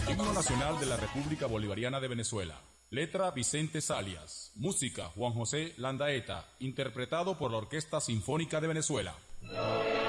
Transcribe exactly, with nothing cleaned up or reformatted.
Himno Nacional de la República Bolivariana de Venezuela. Letra Vicente Salias. Música Juan José Landaeta. Interpretado por la Orquesta Sinfónica de Venezuela.